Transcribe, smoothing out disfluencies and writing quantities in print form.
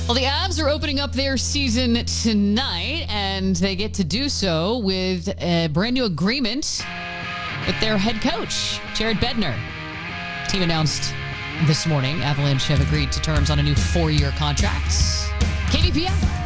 Well, the Avs are opening up their season tonight, and they get to do so with a brand new agreement with their head coach, Jared Bednar. The team announced this morning Avalanche have agreed to terms on a new 4-year contract. KDPN.